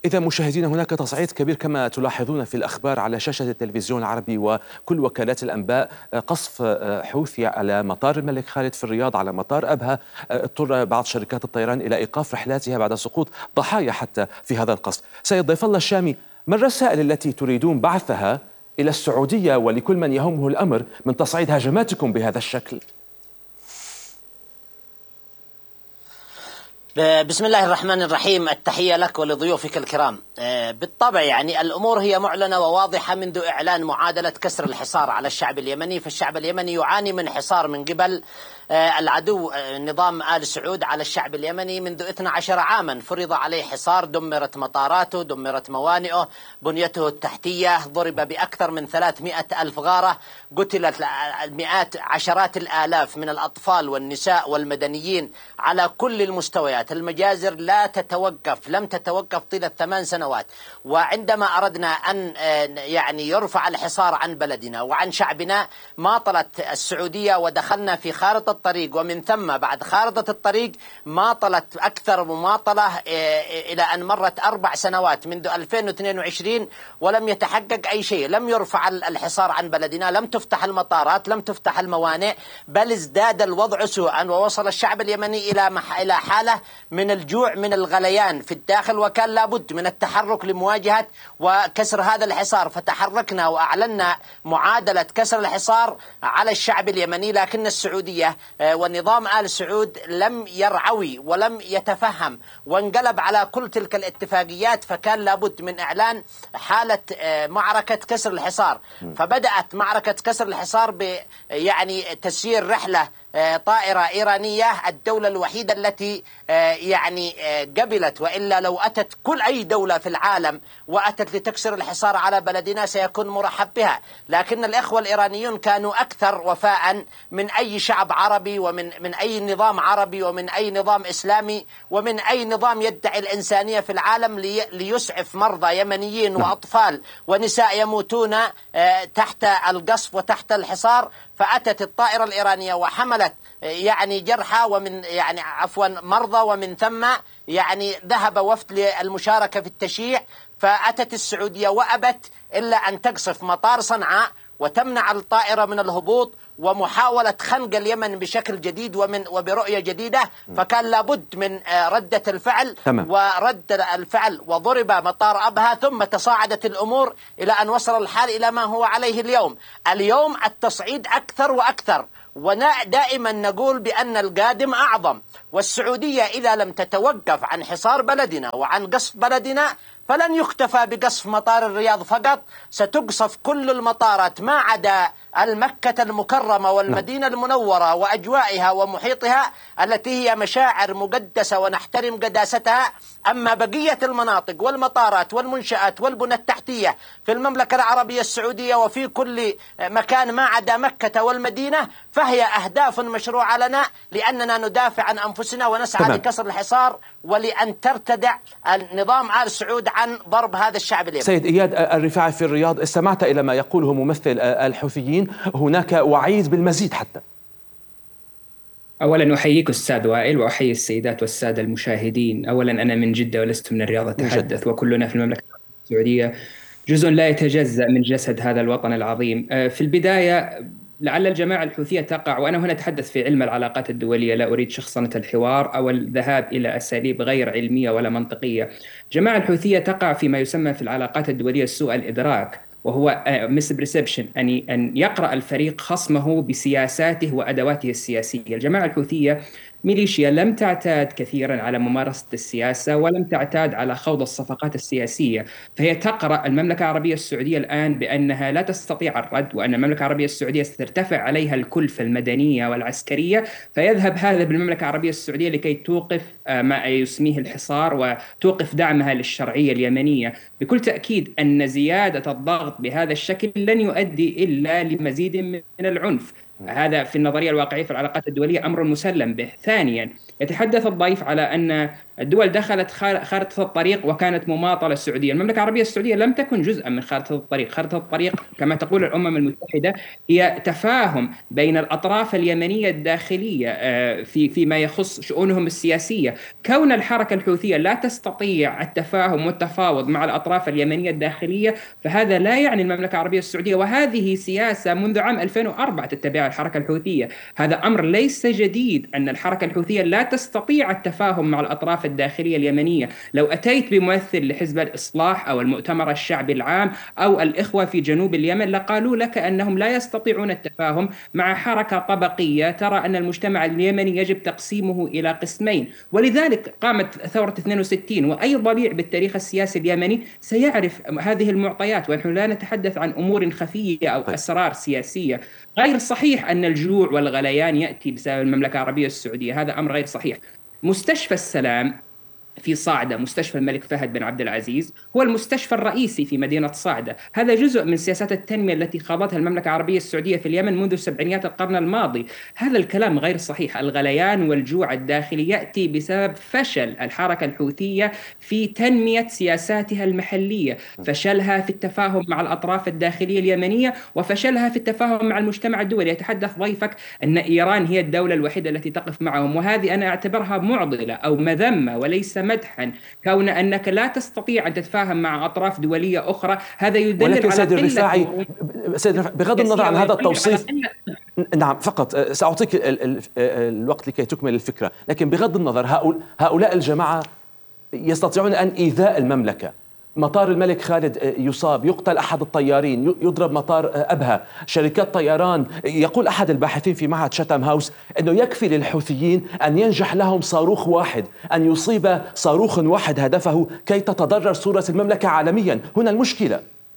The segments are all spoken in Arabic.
إذا مشاهدينا، هناك تصعيد كبير كما تلاحظون في الأخبار على شاشة التلفزيون العربي وكل وكالات الأنباء. قصف حوثي على مطار الملك خالد في الرياض، على مطار أبها. اضطر بعض شركات الطيران إلى إيقاف رحلاتها بعد سقوط ضحايا حتى في هذا القصف. سيد ضيف الله الشامي، ما الرسائل التي تريدون بعثها إلى السعودية ولكل من يهمه الأمر من تصعيد هجماتكم بهذا الشكل؟ بسم الله الرحمن الرحيم. التحية لك ولضيوفك الكرام. بالطبع يعني الأمور هي معلنة وواضحة منذ إعلان معادلة كسر الحصار على الشعب اليمني، فالشعب اليمني يعاني من حصار من قبل العدو نظام آل سعود على الشعب اليمني منذ 12 عاما. فرض عليه حصار، دمرت مطاراته، دمرت موانئه، بنيته التحتية ضرب بأكثر من 300 ألف غارة، قتلت المئات عشرات الآلاف من الأطفال والنساء والمدنيين على كل المستويات. المجازر لا تتوقف، لم تتوقف طيلة 8 سنوات. وعندما أردنا أن يعني يرفع الحصار عن بلدنا وعن شعبنا، ماطلت السعودية ودخلنا في خارطة الطريق، ومن ثم بعد خارطة الطريق ماطلت أكثر مماطلة إلى أن مرت 4 سنوات منذ 2022 ولم يتحقق أي شيء. لم يرفع الحصار عن بلدنا، لم تفتح المطارات، لم تفتح الموانئ، بل ازداد الوضع سوءا، ووصل الشعب اليمني إلى حالة من الجوع، من الغليان في الداخل، وكان لابد من التحرك لمواجهة وكسر هذا الحصار. فتحركنا وأعلنا معادلة كسر الحصار على الشعب اليمني، لكن السعودية والنظام آل سعود لم يرعوي ولم يتفهم وانقلب على كل تلك الاتفاقيات، فكان لابد من إعلان حالة معركة كسر الحصار. فبدأت معركة كسر الحصار يعني تسيير رحلة طائرة إيرانية، الدولة الوحيدة التي يعني قبلت، وإلا لو أتت كل أي دولة في العالم وأتت لتكسر الحصار على بلدنا سيكون مرحب بها. لكن الإخوة الإيرانيون كانوا أكثر وفاء من أي شعب عربي، ومن أي نظام عربي، ومن أي نظام إسلامي، ومن أي نظام يدعي الإنسانية في العالم، ليسعف مرضى يمنيين وأطفال ونساء يموتون تحت القصف وتحت الحصار. فأتت الطائرة الإيرانية وحملت يعني جرحى ومن يعني عفوا مرضى، ومن ثم يعني ذهب وفد للمشاركة في التشييع. فأتت السعودية وأبت إلا أن تقصف مطار صنعاء وتمنع الطائرة من الهبوط، ومحاولة خنق اليمن بشكل جديد وبرؤية جديدة. فكان لابد من ردة الفعل. ورد الفعل وضرب مطار أبها، ثم تصاعدت الأمور إلى أن وصل الحال إلى ما هو عليه اليوم. اليوم التصعيد أكثر وأكثر، ودائما نقول بأن القادم أعظم. والسعودية إذا لم تتوقف عن حصار بلدنا وعن قصف بلدنا، فلن يكتفى بقصف مطار الرياض فقط، ستقصف كل المطارات ما عدا المكة المكرمة والمدينة المنورة وأجوائها ومحيطها، التي هي مشاعر مقدسة ونحترم قداستها. أما بقية المناطق والمطارات والمنشآت والبنى التحتية في المملكة العربية السعودية وفي كل مكان ما عدا مكة والمدينة، فهي أهداف مشروعة لنا، لأننا ندافع عن أنفسنا ونسعى لكسر الحصار ولأن ترتدع النظام آل سعود عن ضرب هذا الشعب اليمني. سيد إياد الرفاعي في الرياض، استمعت إلى ما يقوله ممثل الحوثيين، هناك وعيد بالمزيد حتى. أولا أحييك أستاذ وائل، وأحيي السيدات والسادة المشاهدين. أولا أنا من جدة ولست من الرياض أتحدث، وكلنا في المملكة السعودية جزء لا يتجزأ من جسد هذا الوطن العظيم. في البداية، لعل الجماعة الحوثية تقع، وأنا هنا أتحدث في علم العلاقات الدولية، لا أريد شخصنة الحوار أو الذهاب إلى أساليب غير علمية ولا منطقية. الجماعة الحوثية تقع فيما يسمى في العلاقات الدولية سوء الإدراك، وهو misperception، أن يقرأ الفريق خصمه بسياساته وأدواته السياسية. الجماعة الحوثية ميليشيا لم تعتاد كثيرا على ممارسة السياسة، ولم تعتاد على خوض الصفقات السياسية، فهي تقرأ المملكة العربية السعودية الآن بأنها لا تستطيع الرد، وأن المملكة العربية السعودية سترتفع عليها الكلفة المدنية والعسكرية، فيذهب هذا بالمملكة العربية السعودية لكي توقف ما يسميه الحصار وتوقف دعمها للشرعية اليمنية. بكل تأكيد أن زيادة الضغط بهذا الشكل لن يؤدي إلا لمزيد من العنف. هذا في النظرية الواقعية في العلاقات الدولية أمر مسلم به. ثانيا، يتحدث الضيف على أن الدول دخلت خارطة الطريق وكانت مماطلة السعودية. المملكة العربية السعودية لم تكن جزءا من خارطة الطريق. خارطة الطريق كما تقول الأمم المتحدة هي تفاهم بين الأطراف اليمنية الداخلية فيما يخص شؤونهم السياسية. كون الحركة الحوثية لا تستطيع التفاهم والتفاوض مع الأطراف اليمنية الداخلية فهذا لا يعني المملكة العربية السعودية، وهذه سياسة منذ عام 2004 تتبعها الحركة الحوثية. هذا أمر ليس جديد أن الحركة الحوثية لا تستطيع التفاهم مع الأطراف الداخلية اليمنية. لو أتيت بممثل لحزب الإصلاح أو المؤتمر الشعبي العام أو الإخوة في جنوب اليمن لقالوا لك أنهم لا يستطيعون التفاهم مع حركة طبقية ترى أن المجتمع اليمني يجب تقسيمه إلى قسمين. ولذلك قامت ثورة 62، وأي ضليع بالتاريخ السياسي اليمني سيعرف هذه المعطيات، ونحن لا نتحدث عن أمور خفية أو أسرار سياسية. غير صحيح أن الجوع والغليان يأتي بسبب المملكة العربية السعودية، هذا أمر غير صحيح. مستشفى السلام في صعدة، مستشفى الملك فهد بن عبد العزيز، هو المستشفى الرئيسي في مدينة صعدة. هذا جزء من سياسات التنمية التي خاضتها المملكة العربية السعودية في اليمن منذ سبعينيات القرن الماضي. هذا الكلام غير صحيح. الغليان والجوع الداخلي يأتي بسبب فشل الحركة الحوثية في تنمية سياساتها المحلية، فشلها في التفاهم مع الأطراف الداخلية اليمنية وفشلها في التفاهم مع المجتمع الدولي. يتحدث ضيفك أن إيران هي الدولة الوحيدة التي تقف معهم، وهذه أنا أعتبرها معضلة أو مذمة وليس مدحا. كون أنك لا تستطيع أن تتفاهم مع أطراف دولية أخرى هذا يدلل ولكن على سيد الرفاعي، سيد الرفاعي بغض النظر عن هذا التوصيف، نعم فقط سأعطيك الوقت لكي تكمل الفكرة، لكن بغض النظر هؤلاء الجماعة يستطيعون أن إيذاء المملكة. مطار الملك خالد يصاب، يقتل أحد الطيارين، يضرب مطار أبها، شركات طيران. يقول أحد الباحثين في معهد شاتام هاوس أنه يكفي للحوثيين أن ينجح لهم صاروخ واحد، أن يصيب صاروخ واحد هدفه كي تتضرر صورة المملكة عالميا. هنا المشكلة.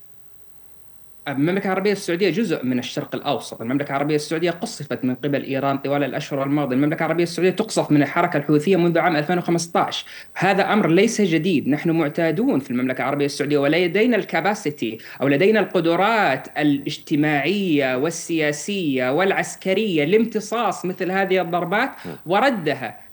المملكة العربية السعودية جزء من الشرق الأوسط. المملكة العربية السعودية قصفت من قبل إيران طوال الأشهر الماضية. المملكة العربية السعودية تقصف من الحركة الحوثية منذ عام 2015. هذا أمر ليس جديد. نحن معتادون في المملكة العربية السعودية ولدينا الكاباسيتي أو لدينا القدرات الاجتماعية والسياسية والعسكرية لامتصاص مثل هذه الضربات وردها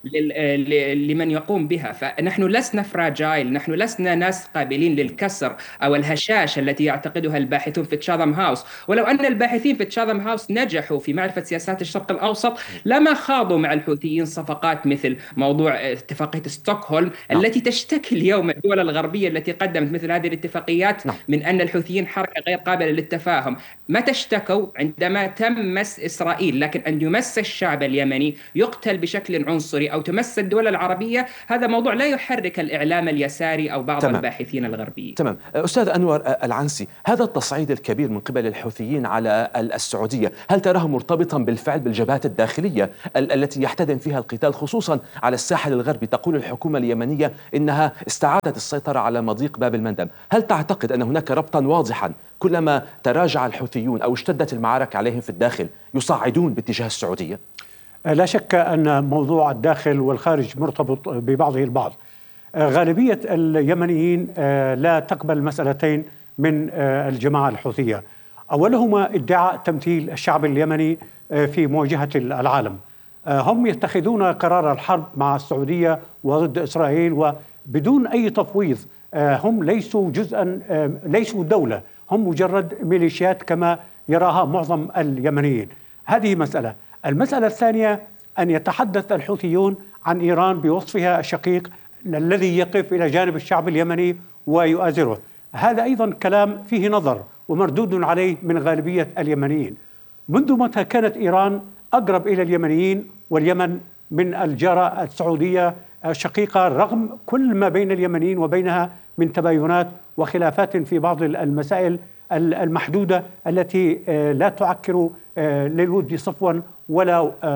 لمن يقوم بها. فنحن لسنا فراجايل، نحن لسنا ناس قابلين للكسر أو الهشاشة التي يعتقدها الباحثون في تشاثم هاوس. ولو أن الباحثين في تشاثم هاوس نجحوا في معرفة سياسات الشرق الأوسط لما خاضوا مع الحوثيين صفقات مثل موضوع اتفاقية ستوكهولم التي تشتكي اليوم الدول الغربية التي قدمت مثل هذه الاتفاقيات من أن الحوثيين حركة غير قابلة للتفاهم. متى اشتكوا؟ عندما تم مس إسرائيل. لكن أن يمس الشعب اليمني، يقتل بشكل عنصري أو تمس الدول العربية، هذا موضوع لا يحرك الإعلام اليساري أو بعض الباحثين الغربيين. تمام. أستاذ أنور العنسي، هذا التصعيد الكبير من قبل الحوثيين على السعودية هل تراه مرتبطا بالفعل بالجبهات الداخلية التي يحتدم فيها القتال خصوصا على الساحل الغربي؟ تقول الحكومة اليمنية إنها استعادت السيطرة على مضيق باب المندب. هل تعتقد أن هناك ربطا واضحا كلما تراجع الحوثيون أو اشتدت المعارك عليهم في الداخل يصعدون باتجاه السعودية؟ لا شك أن موضوع الداخل والخارج مرتبط ببعضه البعض. غالبية اليمنيين لا تقبل مسألتين من الجماعة الحوثية. أولهما ادعاء تمثيل الشعب اليمني في مواجهة العالم. هم يتخذون قرار الحرب مع السعودية وضد إسرائيل وبدون أي تفويض. هم ليسوا جزءا، ليسوا دولة، هم مجرد ميليشيات كما يراها معظم اليمنيين. هذه مسألة. المسألة الثانية أن يتحدث الحوثيون عن إيران بوصفها الشقيق الذي يقف إلى جانب الشعب اليمني ويؤازره. هذا أيضا كلام فيه نظر ومردود عليه من غالبية اليمنيين. منذ متى كانت إيران أقرب إلى اليمنيين، واليمن من الجارة السعودية الشقيقة رغم كل ما بين اليمنيين وبينها من تباينات وخلافات في بعض المسائل المحدودة التي لا تعكر للود صفوا ولا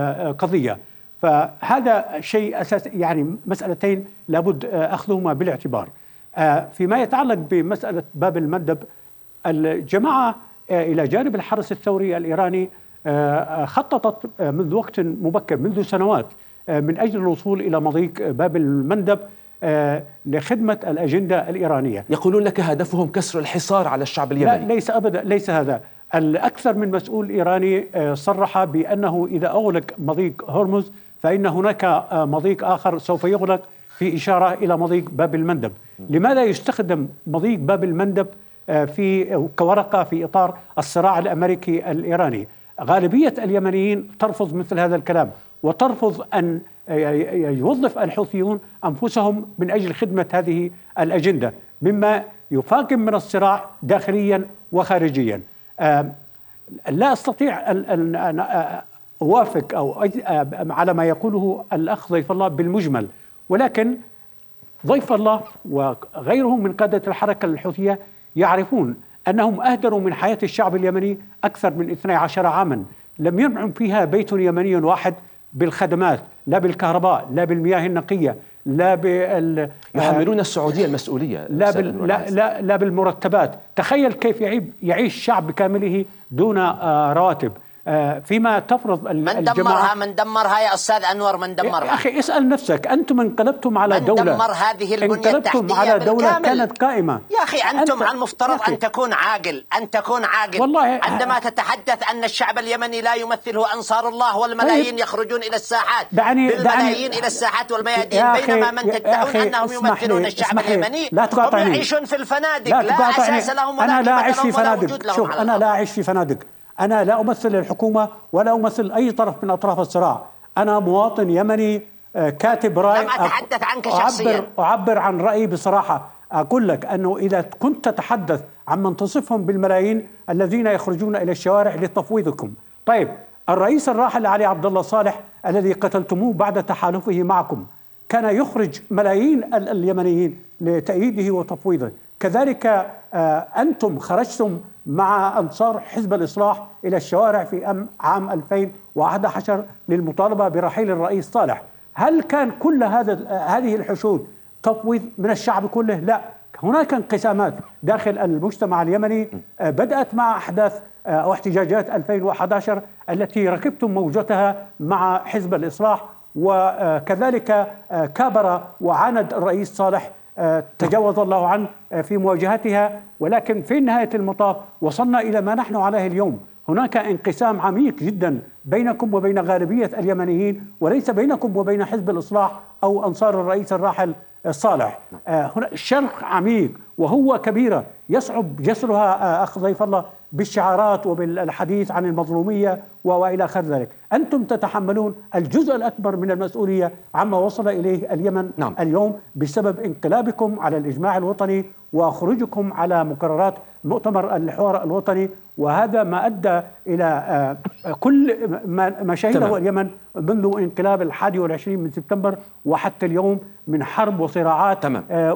قضية. فهذا شيء أساس، يعني مسألتين لابد أخذهما بالاعتبار. فيما يتعلق بمسألة باب المندب، الجماعة إلى جانب الحرس الثوري الإيراني خططت منذ وقت مبكر، منذ سنوات، من أجل الوصول إلى مضيق باب المندب لخدمة الأجندة الإيرانية. يقولون لك هدفهم كسر الحصار على الشعب اليمني. لا، ليس أبدا، ليس هذا. الأكثر من مسؤول إيراني صرح بأنه إذا أغلق مضيق هرمز فإن هناك مضيق آخر سوف يغلق في إشارة إلى مضيق باب المندب. لماذا يستخدم مضيق باب المندب كورقة في إطار الصراع الأمريكي الإيراني؟ غالبية اليمنيين ترفض مثل هذا الكلام، وترفض أن يوظف الحوثيون أنفسهم من أجل خدمة هذه الأجندة، مما يفاقم من الصراع داخليا وخارجيا. لا أستطيع أن أوافق على ما يقوله الأخ ضيف الله بالمجمل، ولكن ضيف الله وغيرهم من قادة الحركة الحوثية يعرفون أنهم أهدروا من حياة الشعب اليمني أكثر من 12 عاما، لم ينعم فيها بيت يمني واحد بالخدمات، لا بالكهرباء، لا بالمياه النقية، لا يحملون السعودية المسؤولية، لا بالمرتبات. تخيل كيف يعيش شعب بكامله دون رواتب، فيما تفرض الجماعة. من دمرها يا أستاذ أنور؟ من دمرها؟ يا أخي اسأل نفسك، أنتم انقلبتم على دولة، دمر هذه البنية التحتية على دولة بالكامل. كانت قائمة. يا أخي أنتم المفترض أن تكون عاقل، والله عندما تتحدث أن الشعب اليمني لا يمثله أنصار الله والملايين يخرجون إلى الساحات، بالملايين إلى الساحات والميادين، بينما من تدعون أنهم يمثلون الشعب اليمني هم يعيشون في الفنادق، لا أساس لهم ولا قيمة لهم ولا وجود لهم. شوف، أنا لا أعيش في فنادق، أنا لا أمثل الحكومة ولا أمثل أي طرف من أطراف الصراع. أنا مواطن يمني كاتب رأي. لم أتحدث عنك شخصيا، أعبر عن رأيي بصراحة. أقول لك أنه إذا كنت تتحدث عن من تصفهم بالملايين الذين يخرجون إلى الشوارع لتفويضكم، طيب الرئيس الراحل علي عبد الله صالح الذي قتلتموه بعد تحالفه معكم كان يخرج ملايين اليمنيين لتأييده وتفويضه. كذلك أنتم خرجتم مع أنصار حزب الإصلاح إلى الشوارع في عام 2011 للمطالبة برحيل الرئيس صالح. هل كان كل هذه الحشود تفويض من الشعب كله؟ لا، هناك انقسامات داخل المجتمع اليمني بدأت مع أحداث أو احتجاجات 2011 التي ركبتم موجتها مع حزب الإصلاح، وكذلك كابر وعاند الرئيس صالح تجاوز الله عنه في مواجهتها. ولكن في نهاية المطاف وصلنا إلى ما نحن عليه اليوم. هناك انقسام عميق جدا بينكم وبين غالبية اليمنيين، وليس بينكم وبين حزب الإصلاح أو أنصار الرئيس الراحل صالح. هنا شرخ عميق وهو كبيرة يصعب جسرها أخ ضيف الله بالشعارات وبالحديث عن المظلومية وإلى آخر ذلك. أنتم تتحملون الجزء الأكبر من المسؤولية عما وصل إليه اليمن اليوم بسبب انقلابكم على الإجماع الوطني وخروجكم على مقررات مؤتمر الحوار الوطني، وهذا ما أدى إلى كل ما شهده اليمن منذ انقلاب 21 من سبتمبر وحتى اليوم من حرب وصراعات،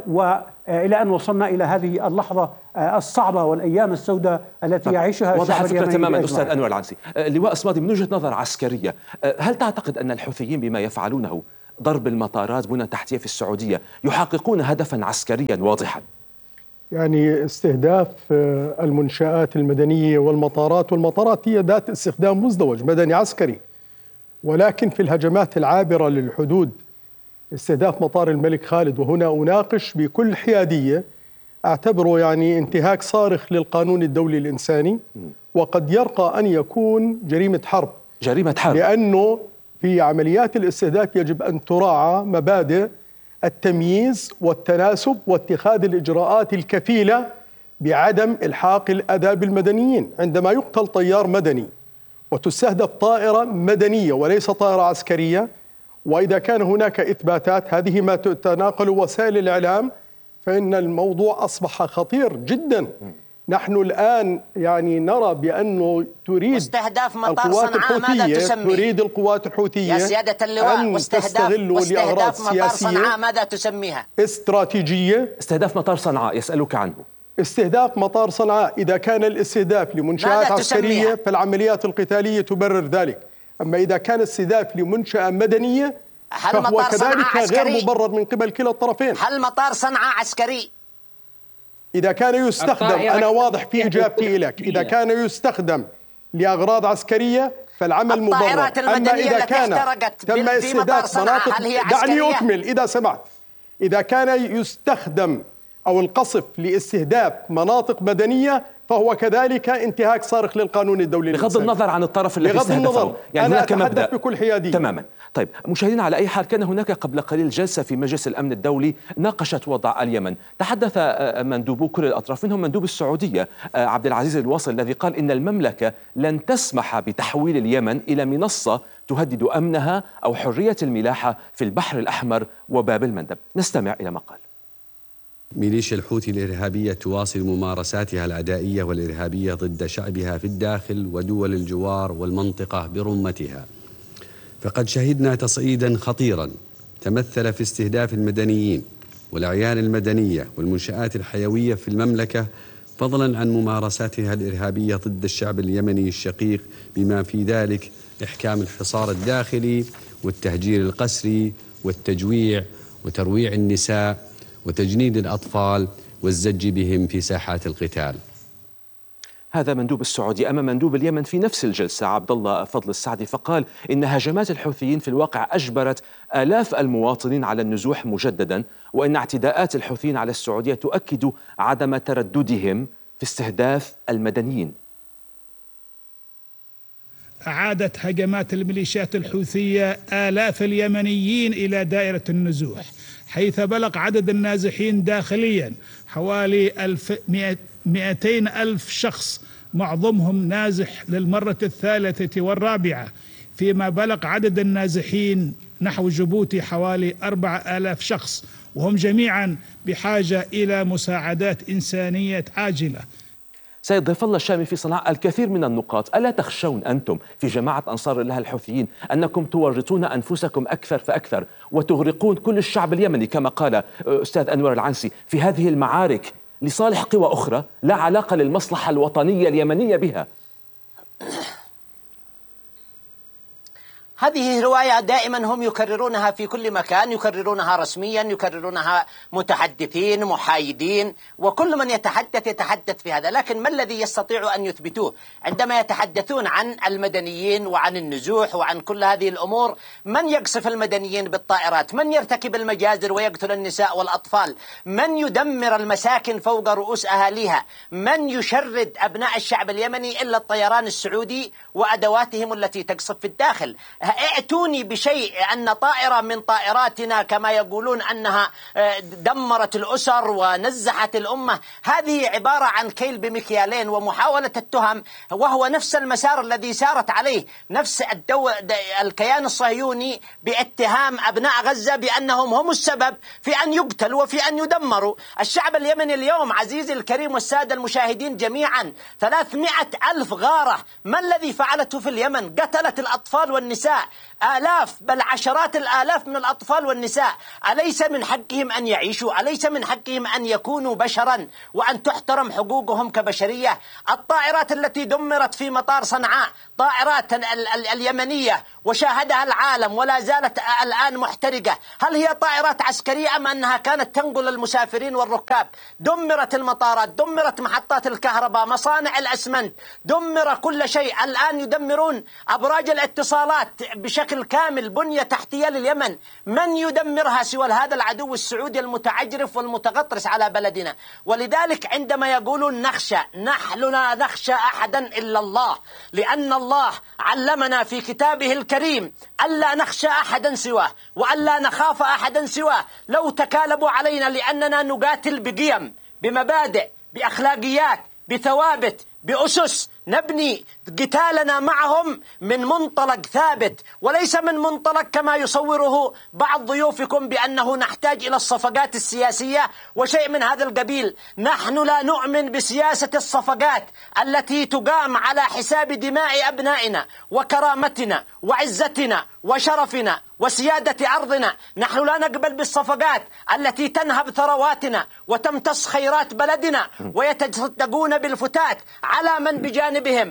وإلى أن وصلنا إلى هذه اللحظة الصعبة والأيام السوداء التي يعيشها الشعب اليمني. تماما أستاذ أنور العنسي. لواء صمادي، من وجهة نظر عسكرية، هل تعتقد أن الحوثيين بما يفعلونه ضرب المطارات بنى تحتية في السعودية يحققون هدفا عسكريا واضحا؟ يعني استهداف المنشآت المدنية والمطارات هي ذات استخدام مزدوج مدني عسكري، ولكن في الهجمات العابرة للحدود استهداف مطار الملك خالد، وهنا أناقش بكل حيادية، أعتبره يعني انتهاك صارخ للقانون الدولي الإنساني، وقد يرقى أن يكون جريمة حرب. لأنه في عمليات الاستهداف يجب أن تراعى مبادئ التمييز والتناسب واتخاذ الإجراءات الكفيلة بعدم إلحاق الأذى بالمدنيين. عندما يقتل طيار مدني وتستهدف طائرة مدنية وليس طائرة عسكرية، وإذا كان هناك إثباتات هذه ما تتناقل وسائل الإعلام، فإن الموضوع أصبح خطير جدا. نحن الآن يعني نرى بأنه تريد استهداف مطار صنعاء ماذا تسميه؟ تريد القوات الحوثية يا سيادة اللواء، واستهداف مطار صنعاء ماذا تسميها؟ استراتيجية. استهداف مطار صنعاء يسألك عنه. استهداف مطار صنعاء إذا كان الاستهداف لمنشآت عسكرية فالعمليات القتالية تبرر ذلك، أما إذا كان استهداف لمنشأة مدنية فهو كذلك غير مبرر من قبل كلا الطرفين. هل مطار صنعاء عسكري؟ إذا كان يستخدم، أنا واضح في إجابتي لك، إذا كان يستخدم لأغراض عسكرية فالعمل مبرر. الطائرات المدنية التي احترقت في مطار صنعاء هل هي عسكرية؟ دعني أكمل إذا سمعت. إذا كان يستخدم أو القصف لاستهداف مناطق مدنية فهو كذلك انتهاك صارخ للقانون الدولي بغض النظر عن الطرف الذي استهدفه. يعني أنا هناك أتحدث مبدأ بكل حيادية. تماما. طيب مشاهدينا، على أي حال كان هناك قبل قليل جلسة في مجلس الأمن الدولي ناقشت وضع اليمن. تحدث مندوبو كل الأطراف، منهم مندوب السعودية عبد العزيز الواصل، الذي قال إن المملكة لن تسمح بتحويل اليمن إلى منصة تهدد أمنها أو حرية الملاحة في البحر الأحمر وباب المندب. نستمع إلى ما قال. ميليشيا الحوثي الإرهابية تواصل ممارساتها العدائية والإرهابية ضد شعبها في الداخل ودول الجوار والمنطقة برمتها. فقد شهدنا تصعيدا خطيرا تمثل في استهداف المدنيين والأعيان المدنية والمنشآت الحيوية في المملكة، فضلا عن ممارساتها الإرهابية ضد الشعب اليمني الشقيق، بما في ذلك إحكام الحصار الداخلي والتهجير القسري والتجويع وترويع النساء وتجنيد الأطفال والزج بهم في ساحات القتال. هذا مندوب السعودي. أما مندوب اليمن في نفس الجلسة عبد الله فضل السعدي، فقال إن هجمات الحوثيين في الواقع أجبرت آلاف المواطنين على النزوح مجددا، وإن اعتداءات الحوثيين على السعودية تؤكد عدم ترددهم في استهداف المدنيين. أعادت هجمات الميليشيات الحوثية آلاف اليمنيين إلى دائرة النزوح، حيث بلغ عدد النازحين داخليا حوالي 200,000 شخص، معظمهم نازح للمرة الثالثة والرابعة، فيما بلغ عدد النازحين نحو جيبوتي حوالي 4,000 شخص، وهم جميعا بحاجة إلى مساعدات إنسانية عاجلة. سيد ضيف الله الشامي، في صنعاء الكثير من النقاط. ألا تخشون أنتم في جماعة أنصار الله الحوثيين أنكم تورطون أنفسكم أكثر فأكثر وتغرقون كل الشعب اليمني كما قال أستاذ أنور العنسي في هذه المعارك لصالح قوى أخرى لا علاقة للمصلحة الوطنية اليمنية بها؟ هذه رواية دائما هم يكررونها في كل مكان، يكررونها رسميا، يكررونها متحدثين محايدين، وكل من يتحدث في هذا. لكن ما الذي يستطيع أن يثبتوه عندما يتحدثون عن المدنيين وعن النزوح وعن كل هذه الأمور؟ من يقصف المدنيين بالطائرات؟ من يرتكب المجازر ويقتل النساء والأطفال؟ من يدمر المساكن فوق رؤوس أهاليها؟ من يشرد أبناء الشعب اليمني إلا الطيران السعودي وأدواتهم التي تقصف في الداخل؟ ائتوني بشيء أن طائرة من طائراتنا كما يقولون أنها دمرت الأسر ونزحت الأمة. هذه عبارة عن كيل بمكيالين ومحاولة التهم، وهو نفس المسار الذي سارت عليه نفس الكيان الصهيوني باتهام أبناء غزة بأنهم هم السبب في أن يقتلوا وفي أن يدمروا. الشعب اليمني اليوم عزيزي الكريم والسادة المشاهدين جميعا 300,000 غارة. ما الذي فعلته في اليمن؟ قتلت الأطفال والنساء، آلاف بل عشرات الآلاف من الأطفال والنساء. أليس من حقهم أن يعيشوا؟ أليس من حقهم أن يكونوا بشرا وأن تحترم حقوقهم كبشرية؟ الطائرات التي دمرت في مطار صنعاء طائرات اليمنية وشاهدها العالم ولا زالت الآن محترقة، هل هي طائرات عسكرية أم أنها كانت تنقل المسافرين والركاب؟ دمرت المطارات، دمرت محطات الكهرباء، مصانع الأسمنت، دمر كل شيء. الآن يدمرون أبراج الاتصالات بشكل كامل، بنية تحتية لليمن. من يدمرها سوى هذا العدو السعودي المتعجرف والمتغطرس على بلدنا؟ ولذلك عندما يقولون نخشى، نحن لا نخشى أحدا إلا الله، لأن الله علمنا في كتابه الكريم ألا نخشى أحدا سواه وألا نخاف أحدا سواه. لو تكالبوا علينا لأننا نقاتل بقيم، بمبادئ، بأخلاقيات، بثوابت، بأسس، نبني قتالنا معهم من منطلق ثابت وليس من منطلق كما يصوره بعض ضيوفكم بأنه نحتاج إلى الصفقات السياسية وشيء من هذا القبيل. نحن لا نؤمن بسياسة الصفقات التي تقام على حساب دماء أبنائنا وكرامتنا وعزتنا وشرفنا وسيادة أرضنا. نحن لا نقبل بالصفقات التي تنهب ثرواتنا وتمتص خيرات بلدنا ويتصدقون بالفتات على من بجانبهم. نحن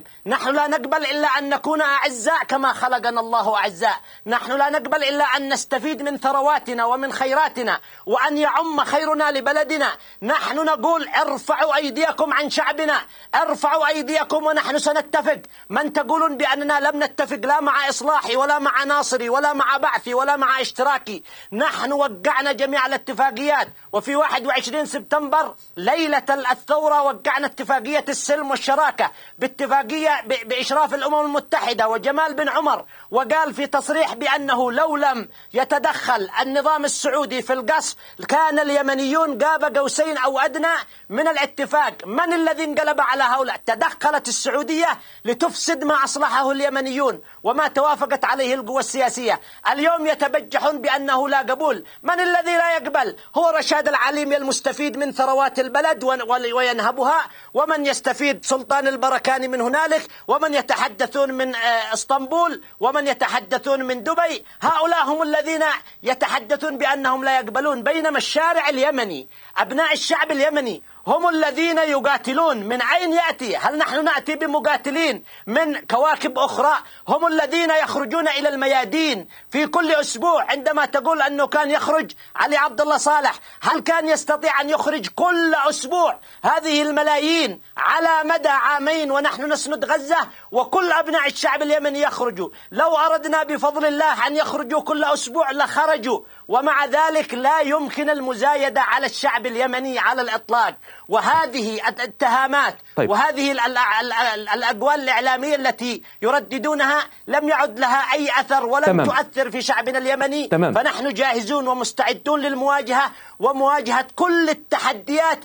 نحن لا نقبل إلا أن نكون أعزاء كما خلقنا الله أعزاء. نحن لا نقبل إلا أن نستفيد من ثرواتنا ومن خيراتنا وأن يعم خيرنا لبلدنا. نحن نقول ارفعوا أيديكم عن شعبنا، ارفعوا أيديكم ونحن سنتفق. من تقولون بأننا لم نتفق لا مع إصلاحي ولا مع ناصري ولا مع بعثي ولا مع اشتراكي. نحن وقعنا جميع الاتفاقيات، وفي 21 سبتمبر ليلة الثورة وقعنا اتفاقية السلم والشراكة باتفاقية بإشراف الأمم المتحدة وجمال بن عمر، وقال في تصريح بأنه لو لم يتدخل النظام السعودي في القصف كان اليمنيون قاب قوسين أو أدنى من الاتفاق. من الذي انقلب على هؤلاء؟ تدخلت السعودية لتفسد ما أصلحه اليمنيون وما توافقت عليه القوى السياسية. اليوم يتبجحون بأنه لا قبول. من الذي لا يقبل؟ هو رشاد العليمي المستفيد من ثروات البلد وينهبها، ومن يستفيد سلطان البركاني من هنالك، ومن يتحدثون من اسطنبول، ومن يتحدثون من دبي. هؤلاء هم الذين يتحدثون بأنهم لا يقبلون، بينما الشارع اليمني أبناء الشعب اليمني هم الذين يقاتلون. من أين يأتي؟ هل نحن نأتي بمقاتلين من كواكب أخرى؟ هم الذين يخرجون إلى الميادين في كل أسبوع. عندما تقول أنه كان يخرج علي عبد الله صالح، هل كان يستطيع أن يخرج كل أسبوع هذه الملايين على مدى عامين ونحن نسند غزة وكل أبناء الشعب اليمني يخرجوا؟ لو أردنا بفضل الله أن يخرجوا كل أسبوع لخرجوا، ومع ذلك لا يمكن المزايدة على الشعب اليمني على الإطلاق. وهذه الاتهامات وهذه الأقوال الإعلامية التي يرددونها لم يعد لها أي أثر ولم تؤثر في شعبنا اليمني. فنحن جاهزون ومستعدون للمواجهة ومواجهة كل التحديات،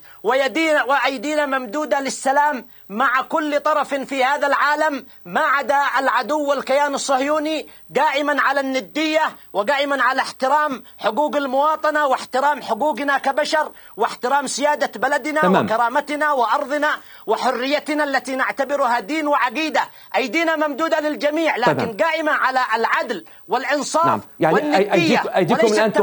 وأيدينا ممدودة للسلام مع كل طرف في هذا العالم ما عدا العدو والكيان الصهيوني، قائما على الندية وقائما على احترام حقوق المواطنة واحترام حقوقنا كبشر واحترام سيادة بلدنا وكرامتنا وأرضنا وحريتنا التي نعتبرها دين وعقيدة. أيدينا ممدودة للجميع لكن قائمة على العدل والإنصاف يعني والندية، أيديكم الآن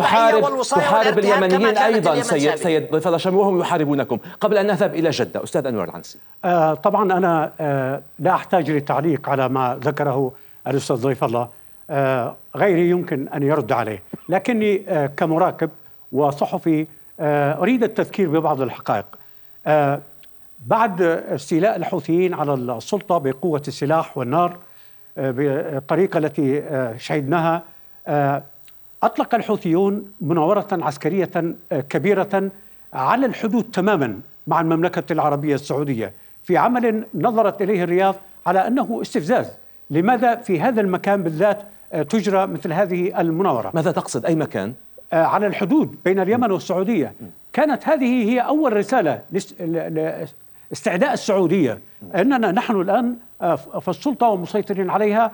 تحارب اليمنيين أيضا سيد ضيف الله الشامي وهم يحاربونكم. قبل أن نذهب إلى جدة، أستاذ أنور العنسي. طبعا أنا لا أحتاج للتعليق على ما ذكره الأستاذ ضيف الله، غيري يمكن أن يرد عليه، لكني كمراقب وصحفي أريد التذكير ببعض الحقائق. بعد استيلاء الحوثيين على السلطة بقوة السلاح والنار بالطريقة التي شهدناها، أطلق الحوثيون مناورة عسكرية كبيرة على الحدود تماما مع المملكة العربية السعودية في عمل نظرت إليه الرياض على أنه استفزاز. لماذا في هذا المكان بالذات تجرى مثل هذه المناورة؟ ماذا تقصد؟ أي مكان؟ على الحدود بين اليمن والسعودية. كانت هذه هي أول رسالة لاستعداء السعودية أننا نحن الآن في السلطة ومسيطرين عليها.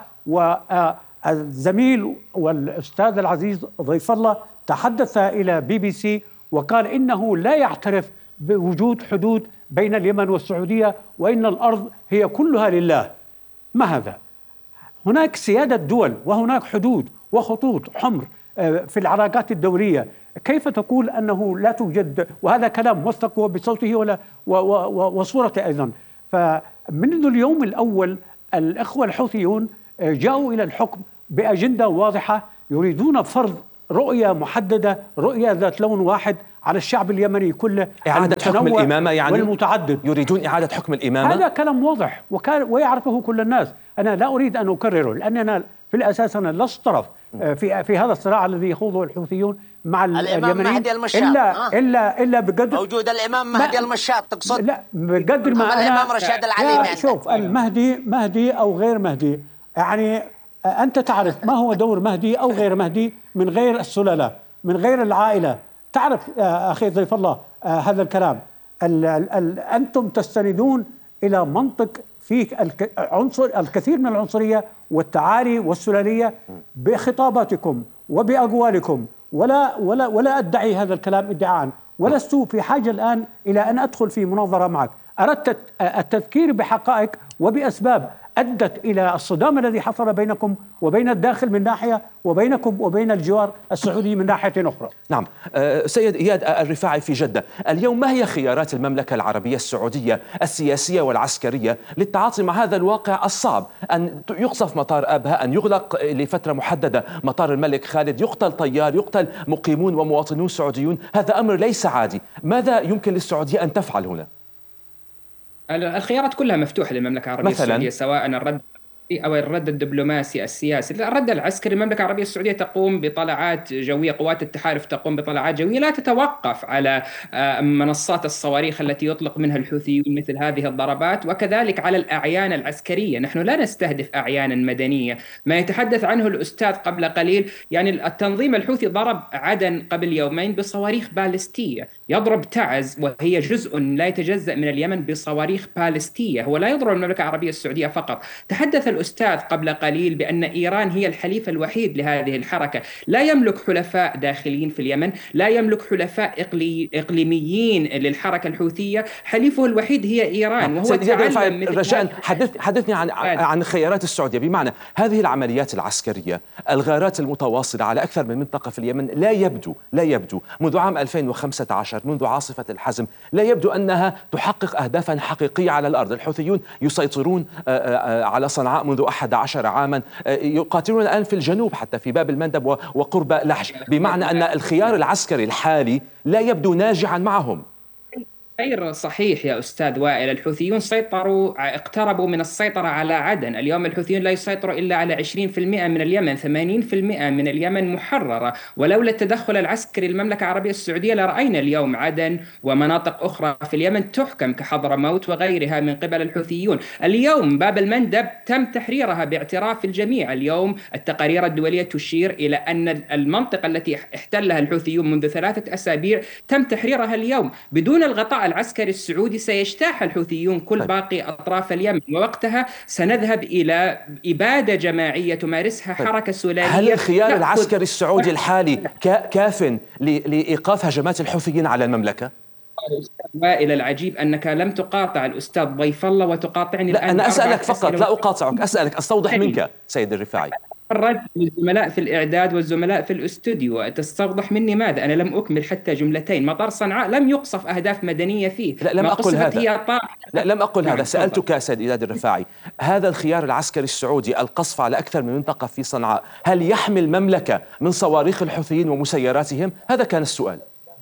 والزميل والأستاذ العزيز ضيف الله تحدث إلى BBC وقال إنه لا يعترف بوجود حدود بين اليمن والسعودية وإن الأرض هي كلها لله. ما هذا؟ هناك سيادة دول وهناك حدود وخطوط حمر في العلاقات الدولية. كيف تقول أنه لا توجد؟ وهذا كلام موثق بصوته وصورته أيضا. فمنذ اليوم الأول الإخوة الحوثيون جاءوا إلى الحكم بأجندة واضحة، يريدون فرض رؤية محددة، رؤية ذات لون واحد على الشعب اليمني كله، إعادة حكم الإمامة يعني والمتعدد. يريدون إعادة حكم الإمامة. هذا كلام واضح ويعرفه كل الناس. أنا لا أريد أن أكرره لأننا في الأساس أنا لست طرف في هذا الصراع الذي يخوضه الحوثيون مع اليمنيين إلا بقدر موجود الإمام مهدي المشاط. تقصد؟ لا، بقدر ما أنا الإمام رشاد العليمي. شوف، المهدي أو غير مهدي، يعني أنت تعرف ما هو دور مهدي أو غير مهدي من غير السلالة، من غير العائلة. تعرف أخي ضيف الله هذا الكلام. أنتم تستندون إلى منطق فيه الكثير من العنصرية والتعالي والسلالية بخطاباتكم وبأقوالكم، ولا أدعي هذا الكلام ادعاء، ولست في حاجة الآن إلى أن أدخل في مناظرة معك. أردت التذكير بحقائق وبأسباب. أدت إلى الصدام الذي حصل بينكم وبين الداخل من ناحية، وبينكم وبين الجوار السعودي من ناحية أخرى. نعم. سيد إياد الرفاعي في جدة، اليوم ما هي خيارات المملكة العربية السعودية السياسية والعسكرية للتعاطي مع هذا الواقع الصعب؟ أن يقصف مطار أبها، أن يغلق لفترة محددة مطار الملك خالد، يقتل طيار، يقتل مقيمون ومواطنون سعوديون، هذا أمر ليس عادي. ماذا يمكن للسعودية أن تفعل هنا؟ الخيارات كلها مفتوحة للمملكة العربية السعودية، سواء الرد أو الرد الدبلوماسي السياسي. الرد العسكري، المملكة العربية السعودية تقوم بطلعات جوية، قوات التحالف تقوم بطلعات جوية لا تتوقف على منصات الصواريخ التي يطلق منها الحوثيون مثل هذه الضربات، وكذلك على الأعيان العسكرية. نحن لا نستهدف أعيانا مدنية. ما يتحدث عنه الأستاذ قبل قليل، يعني التنظيم الحوثي ضرب عدن قبل يومين بصواريخ باليستية، يضرب تعز وهي جزء لا يتجزأ من اليمن بصواريخ باليستية. هو لا يضرب المملكة العربية السعودية فقط. تحدث الأستاذ قبل قليل بأن إيران هي الحليف الوحيد لهذه الحركة. لا يملك حلفاء داخليين في اليمن، لا يملك حلفاء إقليميين للحركة الحوثية، حليفه الوحيد هي إيران. وهو رجاء حدثني عن خيارات السعودية، بمعنى هذه العمليات العسكرية، الغارات المتواصلة على أكثر من منطقة في اليمن، لا يبدو منذ عام 2015 منذ عاصفة الحزم لا يبدو أنها تحقق أهدافا حقيقية على الأرض. الحوثيون يسيطرون على صنعاء منذ 11 عاما، يقاتلون الآن في الجنوب حتى في باب المندب وقرب لحج، بمعنى أن الخيار العسكري الحالي لا يبدو ناجعا معهم. غير صحيح يا أستاذ وائل. الحوثيون اقتربوا من السيطرة على عدن. اليوم الحوثيون لا يسيطروا إلا على 20% من اليمن، 80% من اليمن محررة. ولولا التدخل العسكري للمملكة العربية السعودية لرأينا اليوم عدن ومناطق أخرى في اليمن تحكم كحضرموت وغيرها من قبل الحوثيون. اليوم باب المندب تم تحريرها باعتراف الجميع. اليوم التقارير الدولية تشير إلى أن المنطقة التي احتلها الحوثيون منذ 3 أسابيع تم تحريرها اليوم. بدون الغطاء العسكري السعودي سيجتاح الحوثيون كل باقي أطراف اليمن، ووقتها سنذهب إلى إبادة جماعية تمارسها حركة سلالية. هل الخيار العسكري السعودي الحالي كاف لإيقاف هجمات الحوثيين على المملكة؟ وائل، العجيب أنك لم تقاطع الأستاذ ضيف الله وتقاطعني الآن. أنا أسألك فقط، لا أقاطعك، أسألك أستوضح منك سيد الرفاعي. الرد للزملاء في الإعداد والزملاء في الاستوديو، تستوضح مني ماذا؟ أنا لم أكمل حتى جملتين. مطار صنعاء لم يقصف أهداف مدنية فيه. لا، لم أقل هذا. لم أقل هذا. سألتك سيد إياد الرفاعي، هذا الخيار العسكري السعودي القصف على أكثر من منطقة في صنعاء، هل يحمي المملكة من صواريخ الحوثيين ومسيراتهم؟ هذا كان السؤال.